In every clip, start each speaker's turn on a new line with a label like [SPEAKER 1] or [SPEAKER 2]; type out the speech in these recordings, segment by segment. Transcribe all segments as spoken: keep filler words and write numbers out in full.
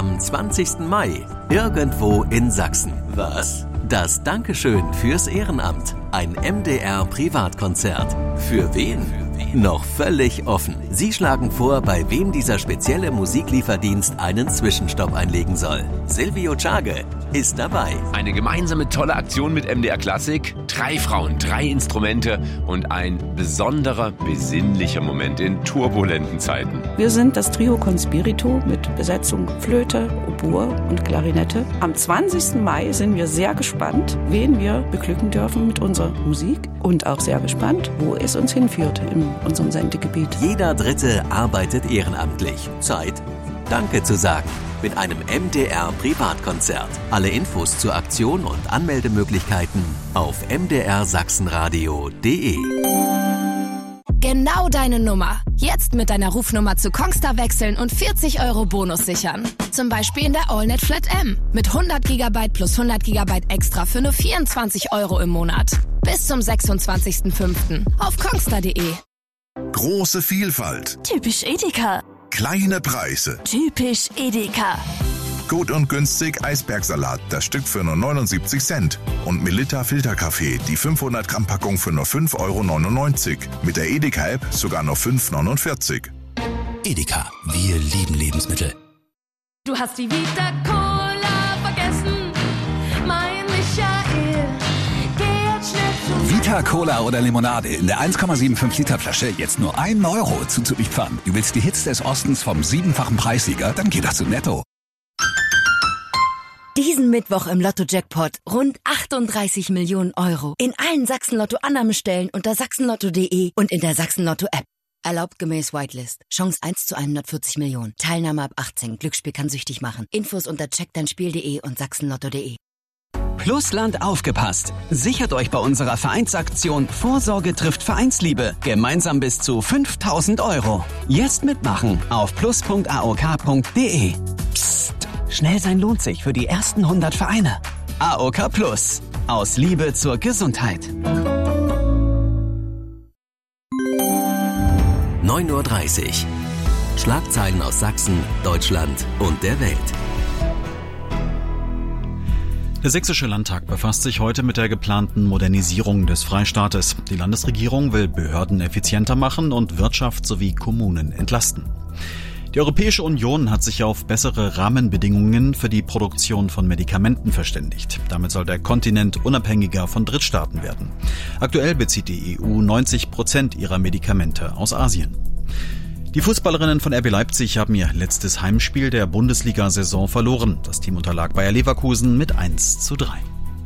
[SPEAKER 1] am zwanzigsten Mai, irgendwo in Sachsen. Was? Das Dankeschön fürs Ehrenamt. Ein M D R-Privatkonzert. Für wen? Noch völlig offen. Sie schlagen vor, bei wem dieser spezielle Musiklieferdienst einen Zwischenstopp einlegen soll. Silvio Czage ist dabei.
[SPEAKER 2] Eine gemeinsame tolle Aktion mit M D R Klassik. Drei Frauen, drei Instrumente und ein besonderer, besinnlicher Moment in turbulenten Zeiten.
[SPEAKER 3] Wir sind das Trio Conspirito mit Besetzung Flöte, Oboe und Klarinette. Am zwanzigsten Mai sind wir sehr gespannt, wen wir beglücken dürfen mit unserer Musik und auch sehr gespannt, wo es uns hinführt in unserem Sendegebiet.
[SPEAKER 1] Jeder Dritte arbeitet ehrenamtlich. Zeit, Danke zu sagen. Mit einem M D R-Privatkonzert. Alle Infos zur Aktion und Anmeldemöglichkeiten auf m d r sachsenradio punkt d e.
[SPEAKER 4] Genau deine Nummer. Jetzt mit deiner Rufnummer zu Kongstar wechseln und vierzig Euro Bonus sichern. Zum Beispiel in der AllNet Flat M. Mit hundert Gigabyte plus hundert Gigabyte extra für nur vierundzwanzig Euro im Monat. Bis zum sechsundzwanzigsten fünften auf kongstar punkt d e.
[SPEAKER 5] Große Vielfalt.
[SPEAKER 6] Typisch Edeka.
[SPEAKER 5] Kleine Preise.
[SPEAKER 6] Typisch Edeka.
[SPEAKER 5] Gut und günstig Eisbergsalat, das Stück für nur neunundsiebzig Cent. Und Melitta Filterkaffee, die fünfhundert Gramm Packung für nur fünf Euro neunundneunzig. Mit der Edeka-App sogar nur fünf Euro neunundvierzig.
[SPEAKER 7] Edeka, wir lieben Lebensmittel.
[SPEAKER 8] Du hast die Vita Cola vergessen, mein Michael. Geh jetzt schnell zum
[SPEAKER 7] Vita Cola oder Limonade in der eins Komma fünfundsiebzig Liter Flasche jetzt nur ein Euro zuzulieferern. Du willst die Hits des Ostens vom siebenfachen Preissieger? Dann geh doch zu Netto.
[SPEAKER 6] Diesen Mittwoch im Lotto-Jackpot rund achtunddreißig Millionen Euro. In allen Sachsen-Lotto-Annahmestellen unter sachsenlotto punkt d e und in der Sachsen-Lotto-App. Erlaubt gemäß Whitelist. Chance eins zu hundertvierzig Millionen. Teilnahme ab achtzehn. Glücksspiel kann süchtig machen. Infos unter check dein spiel punkt d e und sachsenlotto punkt d e.
[SPEAKER 9] Plusland aufgepasst. Sichert euch bei unserer Vereinsaktion Vorsorge trifft Vereinsliebe. Gemeinsam bis zu fünftausend Euro. Jetzt mitmachen auf plus punkt a o k punkt d e. Psst. Schnell sein lohnt sich für die ersten hundert Vereine. A O K Plus. Aus Liebe zur Gesundheit.
[SPEAKER 1] neun Uhr dreißig. Schlagzeilen aus Sachsen, Deutschland und der Welt.
[SPEAKER 10] Der Sächsische Landtag befasst sich heute mit der geplanten Modernisierung des Freistaates. Die Landesregierung will Behörden effizienter machen und Wirtschaft sowie Kommunen entlasten. Die Europäische Union hat sich auf bessere Rahmenbedingungen für die Produktion von Medikamenten verständigt. Damit soll der Kontinent unabhängiger von Drittstaaten werden. Aktuell bezieht die E U neunzig Prozent ihrer Medikamente aus Asien. Die Fußballerinnen von R B Leipzig haben ihr letztes Heimspiel der Bundesliga-Saison verloren. Das Team unterlag Bayer Leverkusen mit eins zu drei.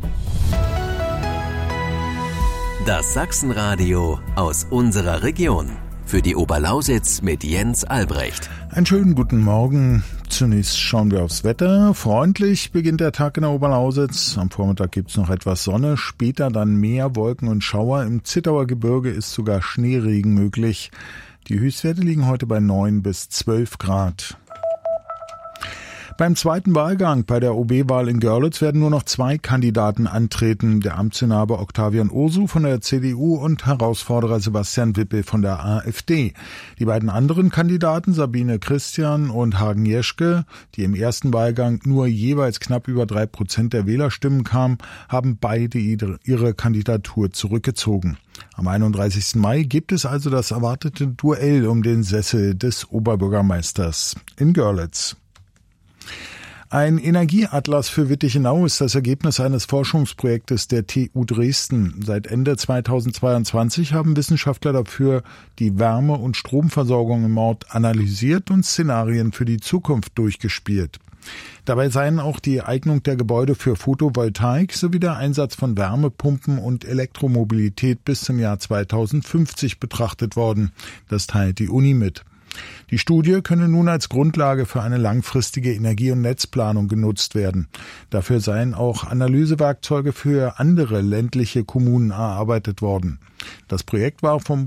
[SPEAKER 1] Das Sachsenradio aus unserer Region. Für die Oberlausitz mit Jens Albrecht.
[SPEAKER 11] Einen schönen guten Morgen. Zunächst schauen wir aufs Wetter. Freundlich beginnt der Tag in der Oberlausitz. Am Vormittag gibt's noch etwas Sonne, später dann mehr Wolken und Schauer. Im Zittauer Gebirge ist sogar Schneeregen möglich. Die Höchstwerte liegen heute bei neun bis zwölf Grad. Beim zweiten Wahlgang bei der O B-Wahl in Görlitz werden nur noch zwei Kandidaten antreten. Der Amtsinhaber Octavian Ursu von der C D U und Herausforderer Sebastian Wippel von der AfD. Die beiden anderen Kandidaten, Sabine Christian und Hagen Jeschke, die im ersten Wahlgang nur jeweils knapp über drei Prozent der Wählerstimmen kamen, haben beide ihre Kandidatur zurückgezogen. Am einunddreißigsten Mai gibt es also das erwartete Duell um den Sessel des Oberbürgermeisters in Görlitz. Ein Energieatlas für Wittichenau ist das Ergebnis eines Forschungsprojektes der T U Dresden. Seit Ende zweitausendzweiundzwanzig haben Wissenschaftler dafür die Wärme- und Stromversorgung im Ort analysiert und Szenarien für die Zukunft durchgespielt. Dabei seien auch die Eignung der Gebäude für Photovoltaik sowie der Einsatz von Wärmepumpen und Elektromobilität bis zum Jahr zweitausendfünfzig betrachtet worden. Das teilt die Uni mit. Die Studie könne nun als Grundlage für eine langfristige Energie- und Netzplanung genutzt werden. Dafür seien auch Analysewerkzeuge für andere ländliche Kommunen erarbeitet worden. Das Projekt war vom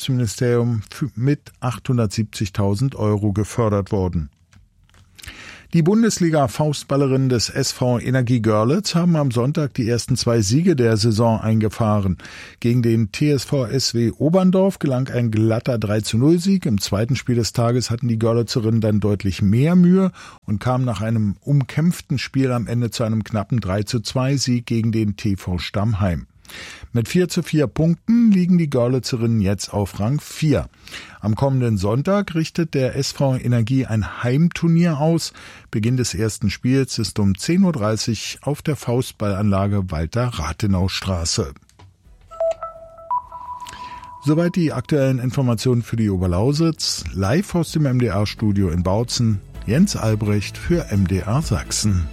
[SPEAKER 11] Bundeswirtschaftsministerium mit achthundertsiebzigtausend Euro gefördert worden. Die Bundesliga-Faustballerinnen des S V Energie Görlitz haben am Sonntag die ersten zwei Siege der Saison eingefahren. Gegen den T S V S W Oberndorf gelang ein glatter drei zu null Sieg. Im zweiten Spiel des Tages hatten die Görlitzerinnen dann deutlich mehr Mühe und kamen nach einem umkämpften Spiel am Ende zu einem knappen drei zu zwei Sieg gegen den T V Stammheim. Mit vier zu vier Punkten liegen die Görlitzerinnen jetzt auf Rang vier. Am kommenden Sonntag richtet der S V Energie ein Heimturnier aus. Beginn des ersten Spiels ist um zehn Uhr dreißig auf der Faustballanlage Walter-Rathenau-Straße. Soweit die aktuellen Informationen für die Oberlausitz. Live aus dem M D R-Studio in Bautzen. Jens Albrecht für M D R Sachsen.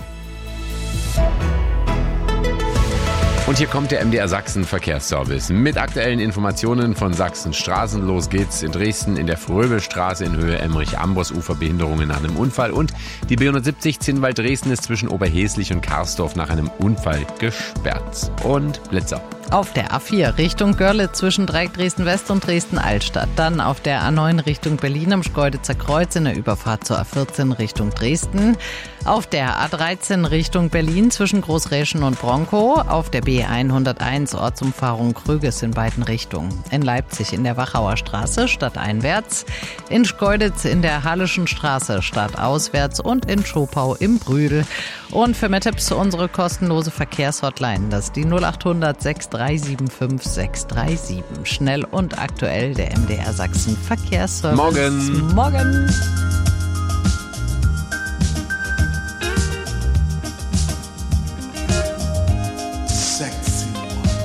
[SPEAKER 2] Und hier kommt der M D R Sachsen Verkehrsservice mit aktuellen Informationen von Sachsens Straßen. Los geht's in Dresden in der Fröbelstraße in Höhe Emmerich-Ambros-Ufer, Behinderungen nach einem Unfall. Und die B hundertsiebzig Zinnwald-Dresden ist zwischen Oberheslich und Karsdorf nach einem Unfall gesperrt. Und Blitzer.
[SPEAKER 12] Auf der A vier Richtung Görlitz zwischen Dreieck Dresden-West und Dresden-Altstadt. Dann auf der A neun Richtung Berlin am Schkeuditzer Kreuz in der Überfahrt zur A vierzehn Richtung Dresden. Auf der A dreizehn Richtung Berlin zwischen Großräschen und Bronkow. Auf der B hunderteins Ortsumfahrung Krüges in beiden Richtungen. In Leipzig in der Wachauer Straße stadteinwärts. In Schkeuditz in der Hallischen Straße stadtauswärts und in Schopau im Brühl. Und für mehr Tipps unsere kostenlose Verkehrshotline. Das ist die null acht hundert sechs drei sieben fünf sechs drei sieben. Schnell und aktuell der M D R Sachsen Verkehrsservice.
[SPEAKER 2] Morgen.
[SPEAKER 12] Morgen.